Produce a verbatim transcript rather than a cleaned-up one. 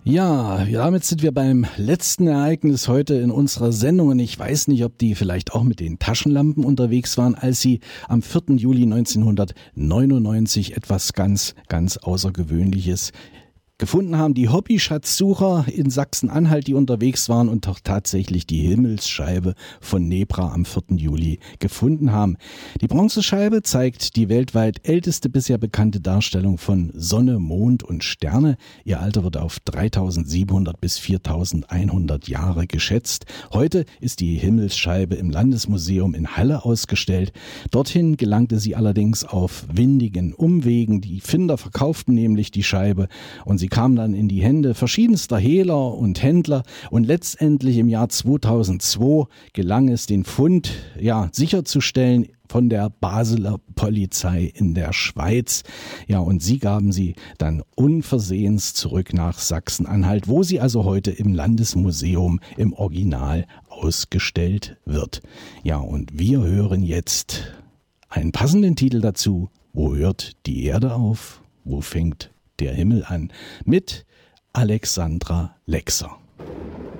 Ja, damit sind wir beim letzten Ereignis heute in unserer Sendung und ich weiß nicht, ob die vielleicht auch mit den Taschenlampen unterwegs waren, als sie am vierten Juli neunzehnhundertneunundneunzig etwas ganz, ganz Außergewöhnliches gefunden haben. Die Hobbyschatzsucher in Sachsen-Anhalt, die unterwegs waren und doch tatsächlich die Himmelsscheibe von Nebra am vierten Juli gefunden haben. Die Bronzescheibe zeigt die weltweit älteste bisher bekannte Darstellung von Sonne, Mond und Sterne. Ihr Alter wird auf dreitausendsiebenhundert bis viertausendeinhundert Jahre geschätzt. Heute ist die Himmelsscheibe im Landesmuseum in Halle ausgestellt. Dorthin gelangte sie allerdings auf windigen Umwegen. Die Finder verkauften nämlich die Scheibe und sie kam dann in die Hände verschiedenster Hehler und Händler und letztendlich im Jahr zweitausendzwei gelang es, den Fund ja sicherzustellen von der Basler Polizei in der Schweiz. Ja, und sie gaben sie dann unversehens zurück nach Sachsen-Anhalt, wo sie also heute im Landesmuseum im Original ausgestellt wird. Ja, und wir hören jetzt einen passenden Titel dazu. Wo hört die Erde auf? Wo fängt der Himmel an? Mit Alexandra Lexer.